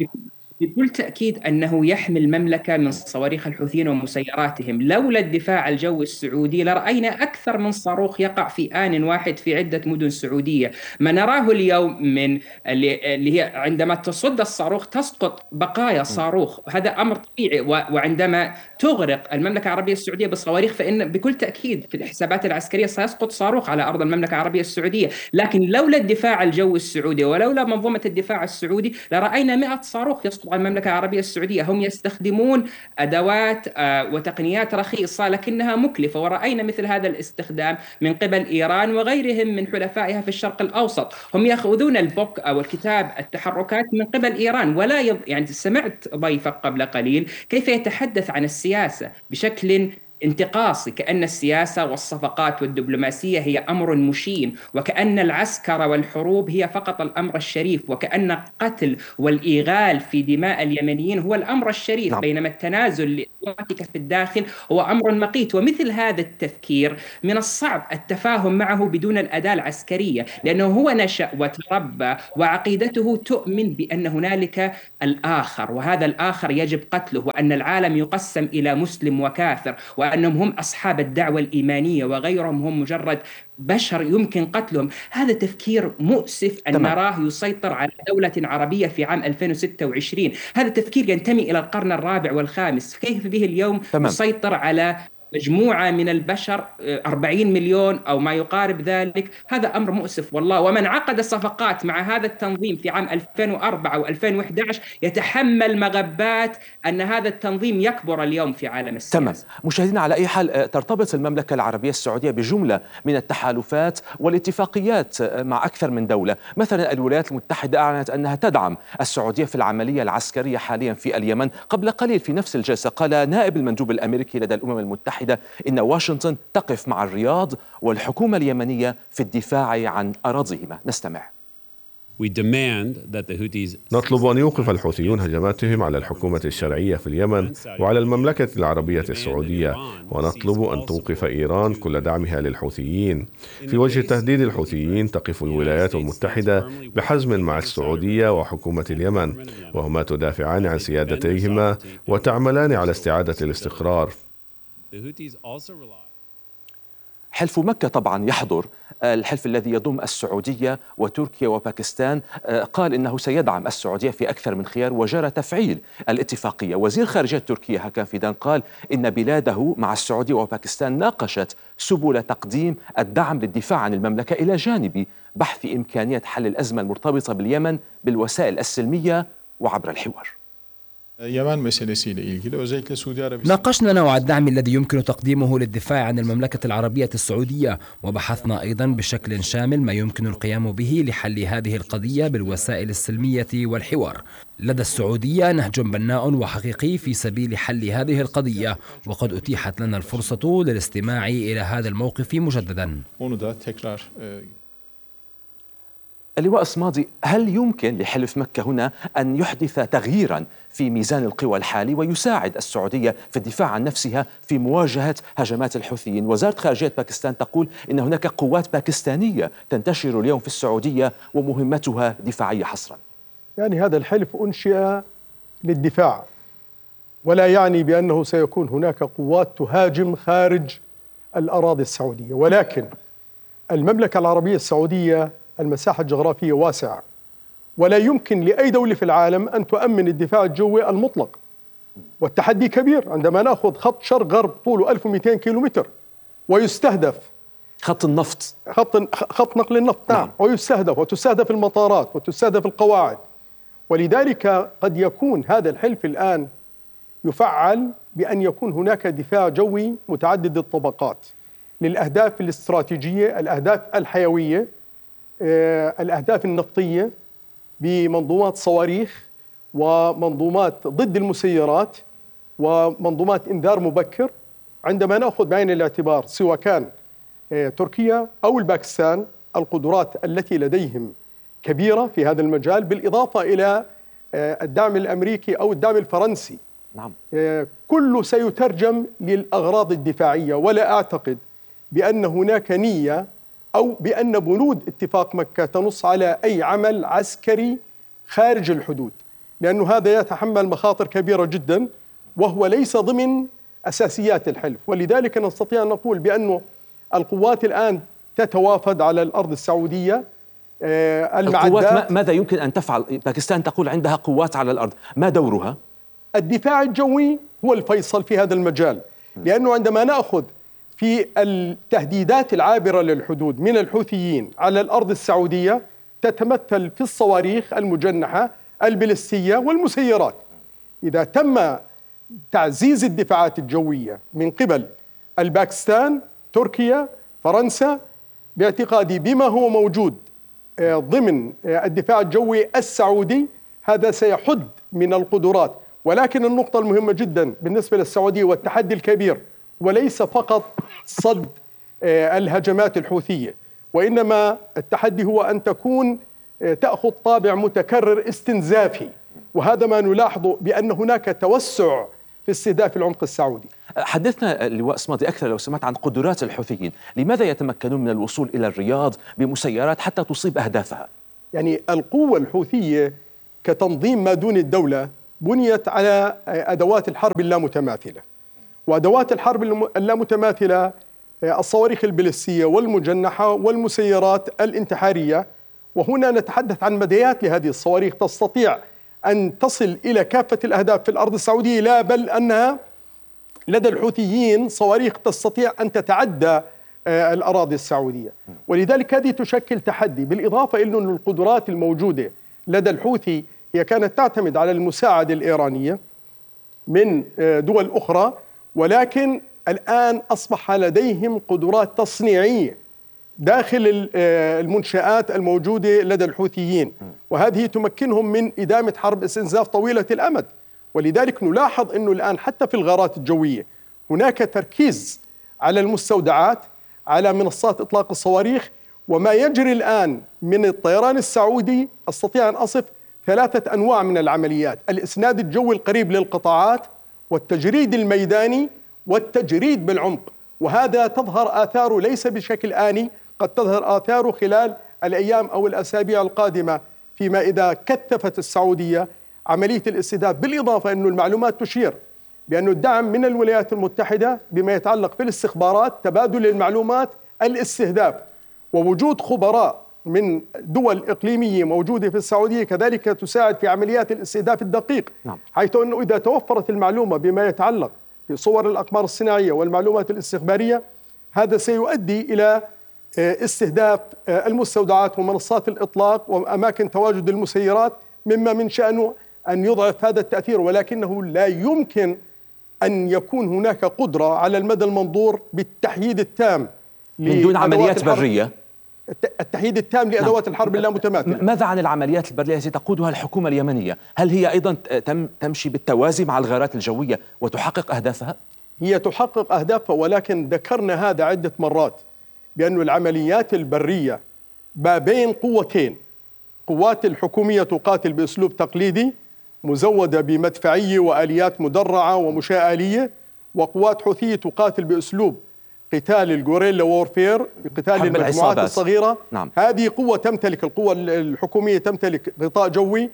بكل تأكيد أنه يحمي المملكة من صواريخ الحوثيين ومسيراتهم. لولا الدفاع الجوي السعودي لرأينا أكثر من صاروخ يقع في آن واحد في عدة مدن سعودية. ما نراه اليوم من اللي هي عندما تصد الصاروخ تسقط بقايا صاروخ، هذا أمر طبيعي. وعندما تغرق المملكة العربية السعودية بالصواريخ فإن بكل تأكيد في الحسابات العسكرية سيسقط صاروخ على أرض المملكة العربية السعودية. لكن لولا الدفاع الجوي السعودي ولولا منظومة الدفاع السعودي لرأينا 100 صاروخ يسقط على المملكة العربية السعودية. هم يستخدمون أدوات وتقنيات رخيصة لكنها مكلفة، ورأينا مثل هذا الاستخدام من قبل إيران وغيرهم من حلفائها في الشرق الأوسط. هم يأخذون البوك أو الكتاب التحركات من قبل إيران، ولا يعني سمعت ضيفك قبل قليل كيف يتحدث عن السياسة بشكل انتقاصي، كأن السياسة والصفقات والدبلوماسية هي أمر مشين، وكأن العسكر والحروب هي فقط الأمر الشريف، وكأن القتل والإيغال في دماء اليمنيين هو الأمر الشريف. نعم. بينما التنازل لأسرتك في الداخل هو أمر مقيت. ومثل هذا التفكير من الصعب التفاهم معه بدون الأداة العسكرية، لأنه هو نشأ وتربى وعقيدته تؤمن بأن هنالك الآخر، وهذا الآخر يجب قتله، وأن العالم يقسم إلى مسلم وكافر، وأنهم هم أصحاب الدعوة الإيمانية وغيرهم هم مجرد بشر يمكن قتلهم. هذا تفكير مؤسف أن نراه يسيطر على دولة عربية في عام 2026. هذا تفكير ينتمي إلى القرن الرابع والخامس. كيف به اليوم يسيطر على مجموعة من البشر 40 مليون أو ما يقارب ذلك؟ هذا أمر مؤسف والله. ومن عقد صفقات مع هذا التنظيم في عام 2004 و 2011 يتحمل مغبات أن هذا التنظيم يكبر اليوم في عالم السياسة. تمام. مشاهدينا، على أي حال ترتبط المملكة العربية السعودية بجملة من التحالفات والاتفاقيات مع أكثر من دولة. مثلا الولايات المتحدة أعلنت أنها تدعم السعودية في العملية العسكرية حاليا في اليمن. قبل قليل في نفس الجلسة قال نائب المندوب الأمريكي لدى الأمم المتحدة المتحدة إن واشنطن تقف مع الرياض والحكومة اليمنية في الدفاع عن أراضيهما. نستمع. نطلب أن يوقف الحوثيون هجماتهم على الحكومة الشرعية في اليمن وعلى المملكة العربية السعودية، ونطلب أن توقف إيران كل دعمها للحوثيين. في وجه تهديد الحوثيين تقف الولايات المتحدة بحزم مع السعودية وحكومة اليمن، وهما تدافعان عن سيادتيهما وتعملان على استعادة الاستقرار. حلف مكة طبعا يحضر، الحلف الذي يضم السعودية وتركيا وباكستان قال إنه سيدعم السعودية في أكثر من خيار وجرى تفعيل الاتفاقية. وزير خارجية تركيا هاكان فيدان قال إن بلاده مع السعودية وباكستان ناقشت سبل تقديم الدعم للدفاع عن المملكة إلى جانب بحث إمكانية حل الأزمة المرتبطة باليمن بالوسائل السلمية وعبر الحوار. ناقشنا نوع الدعم الذي يمكن تقديمه للدفاع عن المملكة العربية السعودية، وبحثنا أيضا بشكل شامل ما يمكن القيام به لحل هذه القضية بالوسائل السلمية والحوار. لدى السعودية نهج بناء وحقيقي في سبيل حل هذه القضية، وقد أتيحت لنا الفرصة للاستماع إلى هذا الموقف مجددا. اللواء الصمادي، هل يمكن لحلف مكة هنا أن يحدث تغييرا في ميزان القوى الحالي ويساعد السعودية في الدفاع عن نفسها في مواجهة هجمات الحوثيين؟ وزارة خارجية باكستان تقول إن هناك قوات باكستانية تنتشر اليوم في السعودية ومهمتها دفاعية حصرا. يعني هذا الحلف أنشئ للدفاع، ولا يعني بأنه سيكون هناك قوات تهاجم خارج الأراضي السعودية، ولكن المملكة العربية السعودية المساحة الجغرافية واسعة، ولا يمكن لأي دولة في العالم أن تؤمن الدفاع الجوي المطلق، والتحدي كبير عندما نأخذ خط شرق غرب طوله 1200 كيلومتر ويستهدف خط النفط، خط نقل النفط، نعم، وتستهدف المطارات وتستهدف القواعد. ولذلك قد يكون هذا الحلف الآن يفعل بأن يكون هناك دفاع جوي متعدد الطبقات للأهداف الاستراتيجية، الأهداف الحيوية، الأهداف النفطية، بمنظومات صواريخ ومنظومات ضد المسيرات ومنظومات إنذار مبكر. عندما نأخذ بعين الاعتبار سواء كان تركيا أو الباكستان، القدرات التي لديهم كبيرة في هذا المجال، بالإضافة إلى الدعم الأمريكي أو الدعم الفرنسي. نعم. كله سيترجم للأغراض الدفاعية، ولا أعتقد بأن هناك نية أو بأن بنود اتفاق مكة تنص على أي عمل عسكري خارج الحدود، لأن هذا يتحمل مخاطر كبيرة جدا وهو ليس ضمن أساسيات الحلف. ولذلك نستطيع أن نقول بأن القوات الآن تتوافد على الأرض السعودية. القوات ماذا يمكن أن تفعل؟ باكستان تقول عندها قوات على الأرض، ما دورها؟ الدفاع الجوي هو الفيصل في هذا المجال، لأنه عندما نأخذ في التهديدات العابرة للحدود من الحوثيين على الأرض السعودية تتمثل في الصواريخ المجنحة البالستية والمسيرات. إذا تم تعزيز الدفاعات الجوية من قبل الباكستان، تركيا، فرنسا، باعتقادي بما هو موجود ضمن الدفاع الجوي السعودي، هذا سيحد من القدرات. ولكن النقطة المهمة جدا بالنسبة للسعودية والتحدي الكبير وليس فقط صد الهجمات الحوثية، وإنما التحدي هو أن تأخذ طابع متكرر استنزافي، وهذا ما نلاحظه بأن هناك توسع في استهداف العمق السعودي. حدثنا اللواء صمادي أكثر لو سمحت عن قدرات الحوثيين، لماذا يتمكنون من الوصول إلى الرياض بمسيرات حتى تصيب أهدافها؟ يعني القوة الحوثية كتنظيم ما دون الدولة بنيت على أدوات الحرب اللامتماثلة، وأدوات الحرب اللامتماثلة الصواريخ البالستية والمجنحة والمسيرات الانتحارية. وهنا نتحدث عن مديات لهذه الصواريخ تستطيع أن تصل إلى كافة الأهداف في الأرض السعودية، لا بل أنها لدى الحوثيين صواريخ تستطيع أن تتعدى الأراضي السعودية. ولذلك هذه تشكل تحدي، بالإضافة إلى أن القدرات الموجودة لدى الحوثي هي كانت تعتمد على المساعدة الإيرانية من دول أخرى، ولكن الآن أصبح لديهم قدرات تصنيعية داخل المنشآت الموجودة لدى الحوثيين، وهذه تمكنهم من إدامة حرب استنزاف طويلة الأمد. ولذلك نلاحظ أنه الآن حتى في الغارات الجوية هناك تركيز على المستودعات، على منصات إطلاق الصواريخ. وما يجري الآن من الطيران السعودي أستطيع أن أصف 3 أنواع من العمليات: الإسناد الجوي القريب للقطاعات، والتجريد الميداني، والتجريد بالعمق. وهذا تظهر آثاره ليس بشكل آني، قد تظهر آثاره خلال الأيام أو الأسابيع القادمة، فيما إذا كثفت السعودية عملية الاستهداف. بالإضافة أن المعلومات تشير بأن الدعم من الولايات المتحدة بما يتعلق في الاستخبارات، تبادل المعلومات، الاستهداف، ووجود خبراء من دول إقليمية موجودة في السعودية كذلك تساعد في عمليات الاستهداف الدقيق. حيث أنه إذا توفرت المعلومة بما يتعلق في صور الأقمار الصناعية والمعلومات الاستخبارية، هذا سيؤدي إلى استهداف المستودعات ومنصات الإطلاق وأماكن تواجد المسيرات، مما من شأنه أن يضعف هذا التأثير. ولكنه لا يمكن أن يكون هناك قدرة على المدى المنظور بالتحييد التام من دون عمليات برية، التحييد التام لأدوات الحرب اللامتماثلة. ماذا عن العمليات البرية التي تقودها الحكومة اليمنية؟ هل هي أيضا تمشي بالتوازي مع الغارات الجوية وتحقق أهدافها؟ هي تحقق أهدافها، ولكن ذكرنا هذا عدة مرات بأن العمليات البرية ما بين قوتين: قوات الحكومية تقاتل بأسلوب تقليدي مزودة بمدفعية وآليات مدرعة ومشاة آلية، وقوات حوثية تقاتل بأسلوب قتال الجوريلا وورفير، قتال المجموعات الصغيرة. هذه قوة تمتلك، القوة الحكومية تمتلك غطاء جوي،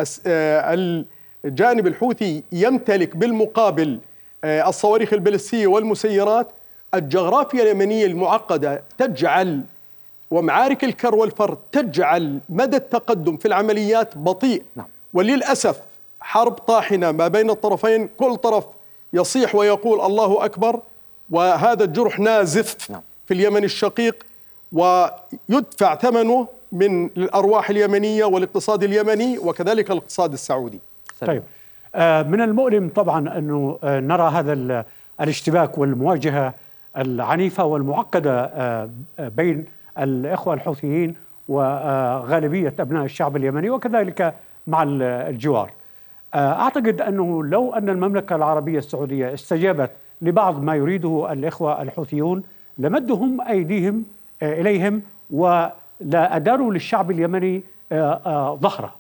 الجانب الحوثي يمتلك بالمقابل الصواريخ البالستية والمسيرات. الجغرافيا اليمنية المعقدة تجعل ومعارك الكر والفر تجعل مدى التقدم في العمليات بطيء. وللأسف حرب طاحنة ما بين الطرفين، كل طرف يصيح ويقول الله أكبر، وهذا الجرح نازف في اليمن الشقيق ويدفع ثمنه من الأرواح اليمنية والاقتصاد اليمني وكذلك الاقتصاد السعودي. طيب، من المؤلم طبعا أنه نرى هذا الاشتباك والمواجهة العنيفة والمعقدة بين الإخوة الحوثيين وغالبية أبناء الشعب اليمني وكذلك مع الجوار. أعتقد أنه لو أن المملكة العربية السعودية استجابت لبعض ما يريده الإخوة الحوثيون لمدهم أيديهم إليهم ولا أداروا للشعب اليمني ظهره.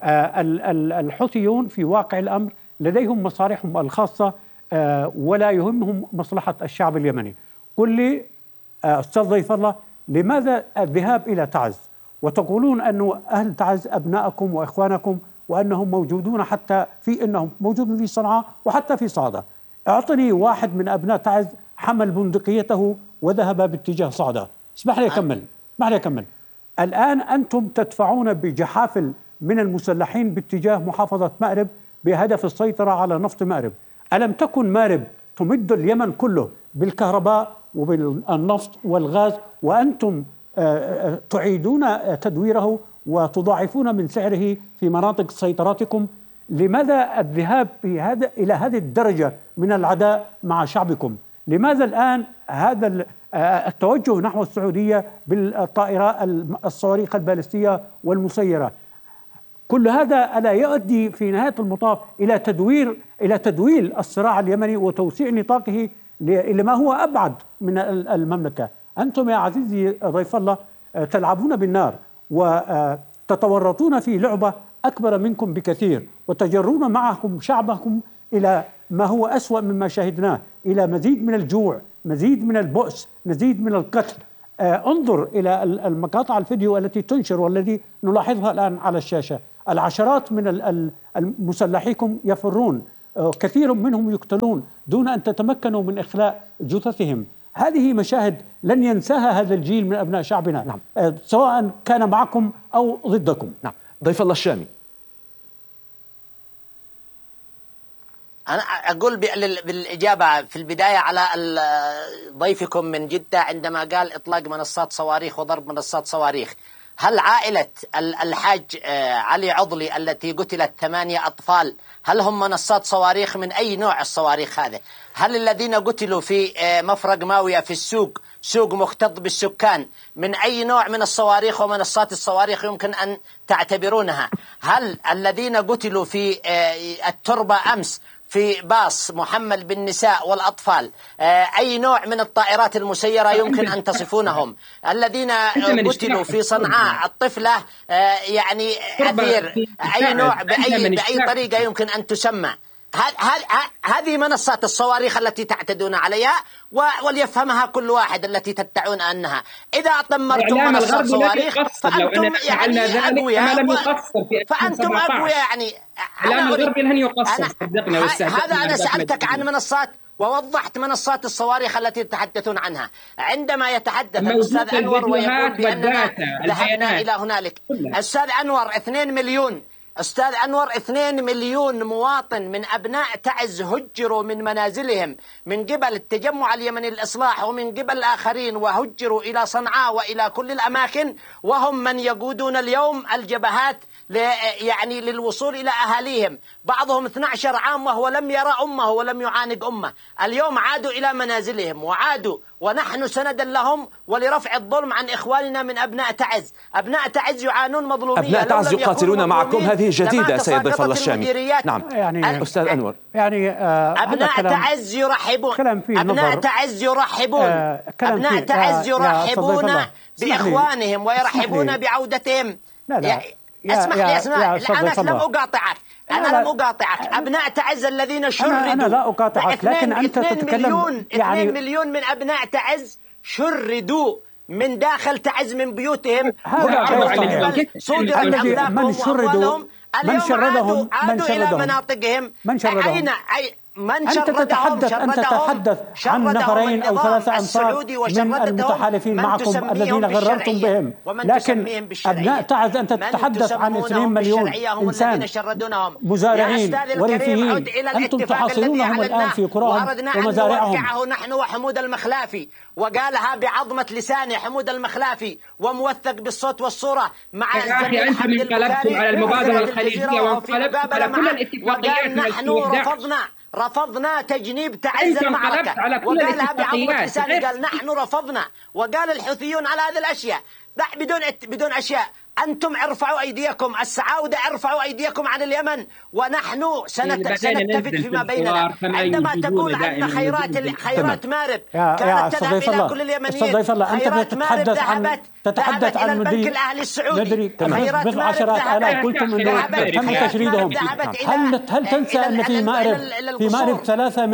الحوثيون في واقع الأمر لديهم مصالحهم الخاصة ولا يهمهم مصلحة الشعب اليمني. قل لي أستاذ ضيف الله، لماذا الذهاب إلى تعز وتقولون أن أهل تعز أبناءكم وإخوانكم وأنهم موجودون، حتى في أنهم موجودون في صنعاء وحتى في صعدة؟ اعطني واحد من أبناء تعز حمل بندقيته وذهب باتجاه صعدة. اسمح لي أكمل. الآن أنتم تدفعون بجحافل من المسلحين باتجاه محافظة مأرب بهدف السيطرة على نفط مأرب. ألم تكن مأرب تمد اليمن كله بالكهرباء وبالنفط والغاز، وأنتم تعيدون تدويره وتضاعفون من سعره في مناطق سيطرتكم؟ لماذا الذهاب إلى هذه الدرجة من العداء مع شعبكم؟ لماذا الآن هذا التوجه نحو السعودية بالطائرات الصواريخ البالستية والمسيرة؟ كل هذا ألا يؤدي في نهاية المطاف إلى تدوير الصراع اليمني وتوسيع نطاقه لما هو أبعد من المملكة؟ أنتم يا عزيزي ضيف الله تلعبون بالنار وتتورطون في لعبة أكبر منكم بكثير، وتجرون معكم شعبكم إلى ما هو أسوأ مما شاهدناه، إلى مزيد من الجوع، مزيد من البؤس، مزيد من القتل. انظر إلى المقاطع الفيديو التي تنشر والذي نلاحظها الآن على الشاشة. العشرات من المسلحيكم يفرون، كثير منهم يقتلون دون أن تتمكنوا من إخلاء جثثهم. هذه مشاهد لن ينساها هذا الجيل من أبناء شعبنا. سواء كان معكم أو ضدكم. ضيف الله الشامي، أنا أقول بالإجابة في البداية على ضيفكم من جدة عندما قال إطلاق منصات صواريخ وضرب منصات صواريخ. هل عائلة الحاج علي عضلي التي قتلت 8 أطفال هل هم منصات صواريخ؟ من أي نوع الصواريخ هذا؟ هل الذين قتلوا في مفرق ماوية في السوق، سوق مكتظ بالسكان، من أي نوع من الصواريخ ومنصات الصواريخ يمكن أن تعتبرونها؟ هل الذين قتلوا في التربة أمس في باص محمل بالنساء والأطفال، أي نوع من الطائرات المسيرة يمكن أن تصفونهم، الذين قتلوا في صنعاء الطفلة يعني أثير، أي نوع بأي طريقة يمكن أن تسمى. هذه منصات الصواريخ التي تعتدون عليها، وليفهمها كل واحد التي تدعون أنها إذا دمرتم منصات صواريخ فأنتم يعني أقوياء، فأنتم أقوياء يعني. هذا أنا سألتك عن منصات ووضحت منصات الصواريخ التي تتحدثون عنها. عندما يتحدث الأستاذ أنور ويقول بأننا ذهبنا إلى هنالك، أستاذ أنور 2 مليون، أستاذ أنور 2 مليون مواطن من أبناء تعز هجروا من منازلهم من قبل التجمع اليمني للإصلاح ومن قبل الآخرين، وهجروا إلى صنعاء وإلى كل الأماكن، وهم من يقودون اليوم الجبهات يعني للوصول إلى أهاليهم. بعضهم 12 عام وهو لم يرى أمه ولم يعانق أمه، اليوم عادوا إلى منازلهم وعادوا، ونحن سندا لهم ولرفع الظلم عن إخواننا من أبناء تعز. أبناء تعز يعانون مظلومية، أبناء تعز يقاتلون معكم، هذه جديدة سيد ضيف الله الشامي. نعم يعني أستاذ أنور، يعني أبناء تعز يرحبون، أبناء تعز يرحبون، أبناء تعز يرحبون بإخوانهم ويرحبون بعودتهم. اسمح لي أنا لم أقاطعك، أنا لم أقاطعك. أبناء تعز الذين شردوا، أنا لا أقاطعك، لكن أنت تتكلم 2 مليون من أبناء تعز شردوا من داخل تعز من بيوتهم، صدرت من شردهم، من شردهم، عادوا إلى مناطقهم. من شردهم؟ أنت تتحدث عن نفرين أو 3 أنفار من المتحالفين معكم الذين غررتم بهم، لكن أبناء تعز أنت تتحدث عن 2 مليون إنسان مزارعين وريفيين، أنتم تحاصرونهم الآن في قراهم ومزارعهم. نحن وحمود المخلافي، وقالها بعظمة لسانه حمود المخلافي وموثق بالصوت والصورة مع الزميل أنت انقلبتم على المبادرة الخليجية وانقلبتم على كل الاتفاقيات. نحن رفضنا تجنيب تعز المعركة، وقالها بعظمة لسانه، قال نحن رفضنا، وقال الحوثيون على هذه الأشياء. لا، بدون أشياء. أنتم ارفعوا أيديكم، السعودة ارفعوا أيديكم عن اليمن، ونحن سنتفق فيما بيننا. عندما تقول عن خيرات مارب كانت تذهب إلى كل اليمنيين، خيرات مارب ذهبت إلى البنك الأهلي السعودي، خيرات مارب ذهبت تم تشريدهم. هل تنسى أن في مارب 3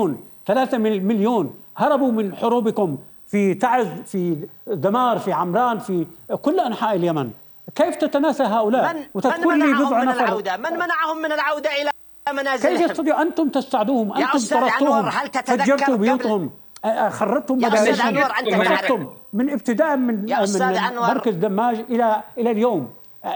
مليون هربوا من حروبكم في تعز، في دمار، في عمران، في كل أنحاء اليمن؟ كيف تتناسى هؤلاء وتذكر لي بضع نفر؟ من منعهم من العودة إلى منازلهم؟ كيف يستطيع؟ أنتم تستعدوهم، أنتم طردتوهم، فجرتوا بيوتهم، خربتم مدارسهم، من ابتداء من مركز دماج إلى اليوم.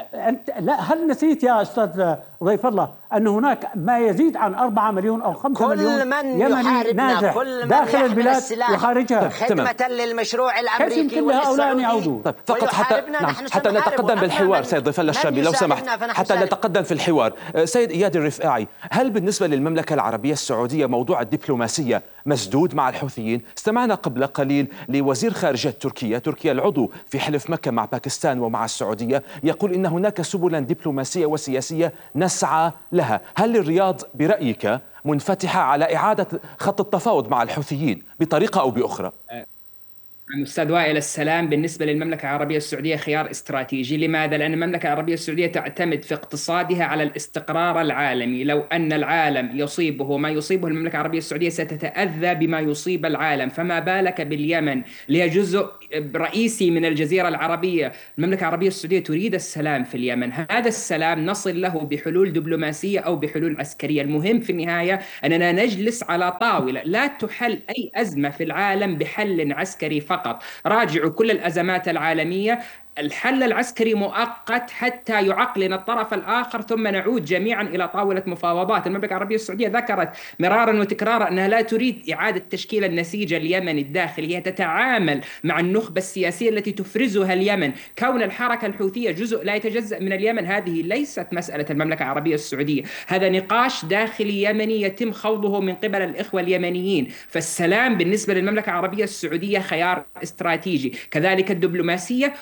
هل نسيت يا أستاذ ضيف الله أن هناك ما يزيد عن 4 مليون أو 5 مليون يمني نازح داخل البلاد وخارجها خدمة للمشروع الأمريكي؟ كيف يمكن لهؤلاء أن يعودوا؟ طيب فقط حتى نتقدم بالحوار سيد ضيف الله الشامي لو سمحت، حتى نتقدم في الحوار. سيد إياد الرفاعي، هل بالنسبة للمملكة العربية السعودية موضوع الدبلوماسية مسدود مع الحوثيين؟ استمعنا قبل قليل لوزير خارجية تركيا العضو في حلف مكة مع باكستان ومع السعودية، يقول إن هناك سبلا دبلوماسية وسياسية نسعى لها. هل الرياض برأيك منفتحة على إعادة خط التفاوض مع الحوثيين بطريقة أو بأخرى؟ أستاذ وائل، السلام بالنسبة للمملكة العربية السعودية خيار استراتيجي. لماذا؟ لأن المملكة العربية السعودية تعتمد في اقتصادها على الاستقرار العالمي. لو أن العالم يصيبه ما يصيبه المملكة العربية السعودية ستتأذى بما يصيب العالم، فما بالك باليمن اللي هي جزء رئيسي من الجزيرة العربية. المملكة العربية السعودية تريد السلام في اليمن، هذا السلام نصل له بحلول دبلوماسية أو بحلول عسكرية. المهم في النهاية أننا نجلس على طاولة، لا تحل أي أزمة في العالم بحل عسكري فقط. راجعوا كل الأزمات العالمية، الحل العسكري مؤقت حتى يعقلنا الطرف الآخر ثم نعود جميعا إلى طاولة مفاوضات. المملكة العربية السعودية ذكرت مرارا وتكرارا أنها لا تريد إعادة تشكيل النسيج اليمني الداخلي، هي تتعامل مع النخبة السياسية التي تفرزها اليمن. كون الحركة الحوثية جزء لا يتجزأ من اليمن هذه ليست مسألة المملكة العربية السعودية، هذا نقاش داخلي يمني يتم خوضه من قبل الإخوة اليمنيين. فالسلام بالنسبة للمملكة العربية السعودية خيار استراتيجي، كذلك الدبلوماسية وكذلك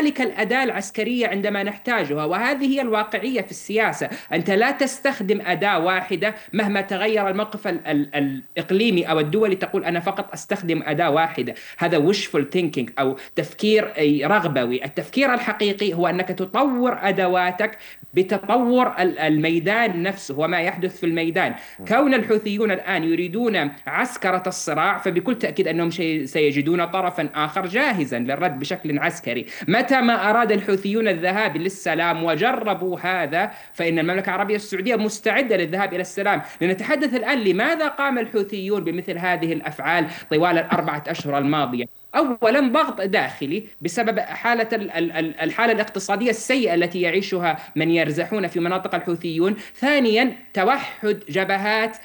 وكذلك الأداة العسكرية عندما نحتاجها. وهذه هي الواقعية في السياسة، أنت لا تستخدم أداة واحدة مهما تغير الموقف الإقليمي أو الدولي، تقول أنا فقط أستخدم أداة واحدة. هذا wishful thinking أو تفكير رغبوي. التفكير الحقيقي هو أنك تطور أدواتك بتطور الميدان نفسه وما يحدث في الميدان. كون الحوثيون الآن يريدون عسكرة الصراع، فبكل تأكيد أنهم سيجدون طرفا آخر جاهزا للرد بشكل عسكري. متى ما أراد الحوثيون الذهاب للسلام وجربوا هذا، فإن المملكة العربية السعودية مستعدة للذهاب إلى السلام. لنتحدث الآن لماذا قام الحوثيون بمثل هذه الأفعال طوال ال4 أشهر الماضية. أولا ضغط داخلي بسبب الحالة الاقتصادية السيئة التي يعيشها من يرزحون في مناطق الحوثيون. ثانيا توحد جبهات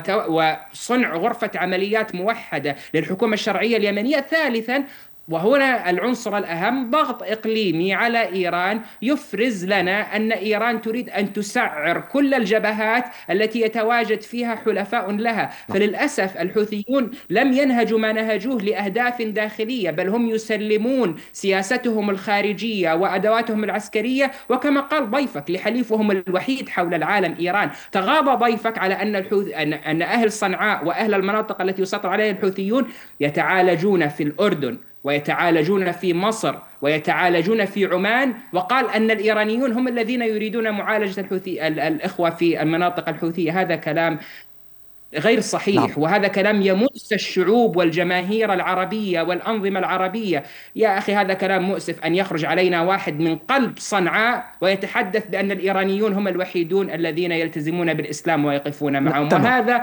وصنع غرفة عمليات موحدة للحكومة الشرعية اليمنية. ثالثا وهنا العنصر الأهم، ضغط إقليمي على إيران يفرز لنا أن إيران تريد أن تسعر كل الجبهات التي يتواجد فيها حلفاء لها. فللأسف الحوثيون لم ينهجوا ما نهجوه لأهداف داخلية، بل هم يسلمون سياستهم الخارجية وأدواتهم العسكرية، وكما قال ضيفك لحليفهم الوحيد حول العالم إيران. تغاضى ضيفك على أن أهل صنعاء وأهل المناطق التي يسيطر عليها الحوثيون يتعالجون في الأردن ويتعالجون في مصر ويتعالجون في عمان، وقال أن الإيرانيون هم الذين يريدون معالجة الإخوة في المناطق الحوثية. هذا كلام غير صحيح. وهذا كلام يمس الشعوب والجماهير العربية والأنظمة العربية. يا أخي هذا كلام مؤسف أن يخرج علينا واحد من قلب صنعاء ويتحدث بأن الإيرانيون هم الوحيدون الذين يلتزمون بالإسلام ويقفون معهم. وهذا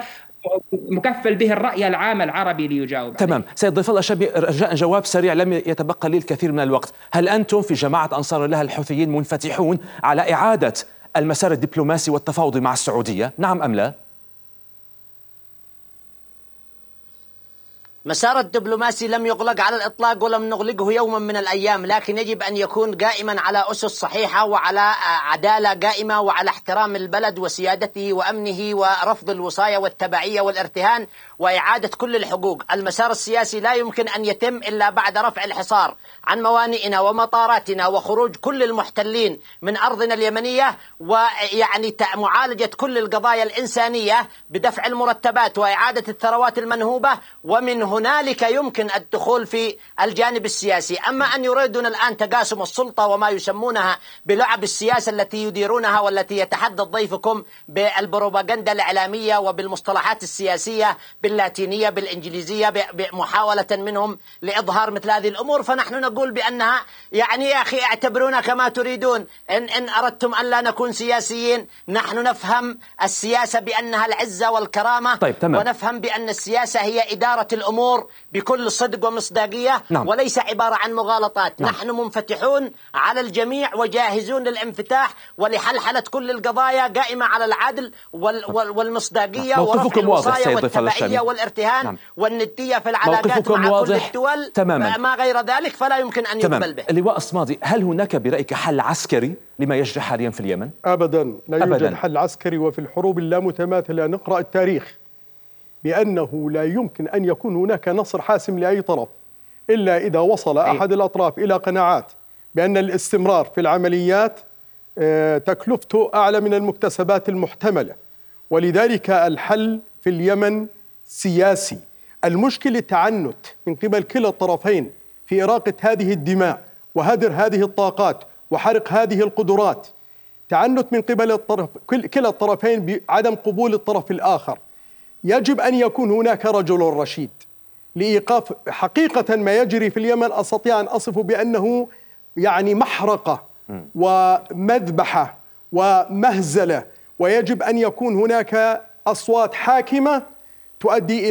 مكفل به الرأي العام العربي ليجاوب. تمام. سيد ضيف الله شبي، رجاء جواب سريع، لم يتبقى لي الكثير من الوقت. هل أنتم في جماعة أنصار الله الحوثيين منفتحون على إعادة المسار الدبلوماسي والتفاوضي مع السعودية، نعم أم لا؟ مسار الدبلوماسي لم يغلق على الإطلاق ولم نغلقه يوما من الأيام، لكن يجب أن يكون قائما على أسس صحيحة وعلى عدالة قائمة وعلى احترام البلد وسيادته وأمنه ورفض الوصاية والتبعية والارتهان وإعادة كل الحقوق. المسار السياسي لا يمكن أن يتم إلا بعد رفع الحصار عن موانئنا ومطاراتنا وخروج كل المحتلين من أرضنا اليمنية، ويعني معالجة كل القضايا الإنسانية بدفع المرتبات وإعادة الثروات المنهوبة، ومن هنالك يمكن الدخول في الجانب السياسي. أما أن يريدون الآن تقاسم السلطة وما يسمونها بلعب السياسة التي يديرونها والتي يتحدث ضيفكم بالبروباغندا الإعلامية وبالمصطلحات السياسية باللاتينية بالإنجليزية بمحاولة منهم لإظهار مثل هذه الأمور، فنحن نقول بأنها يعني يا أخي اعتبرونا كما تريدون. إن أردتم أن لا نكون سياسيين، نحن نفهم السياسة بأنها العزة والكرامة. طيب، ونفهم بأن السياسة هي إدارة الأمور بكل صدق ومصداقية. وليس عبارة عن مغالطات. نحن منفتحون على الجميع وجاهزون للانفتاح ولحلحلة كل القضايا قائمة على العدل والمصداقية ورفع الوصايا والتبعية والارتهان والندية في العلاقات مع كل الدول تماما. ما غير ذلك فلا يمكن أن يقبل به. اللواء الصمادي، هل هناك برأيك حل عسكري لما يجري حاليا في اليمن؟ أبدا لا يوجد حل عسكري. وفي الحروب اللامتماثلة نقرأ التاريخ بأنه لا يمكن أن يكون هناك نصر حاسم لأي طرف إلا إذا وصل أحد الأطراف إلى قناعات بأن الاستمرار في العمليات تكلفته أعلى من المكتسبات المحتملة. ولذلك الحل في اليمن سياسي. المشكلة تعنت من قبل كلا الطرفين في إراقة هذه الدماء وهدر هذه الطاقات وحرق هذه القدرات. تعنت من قبل كلا الطرفين بعدم قبول الطرف الآخر. يجب أن يكون هناك رجل رشيد لإيقاف حقيقة ما يجري في اليمن. أستطيع أن أصفه بأنه يعني محرقة ومذبحة ومهزلة، ويجب أن يكون هناك أصوات حاكمة تؤدي إلى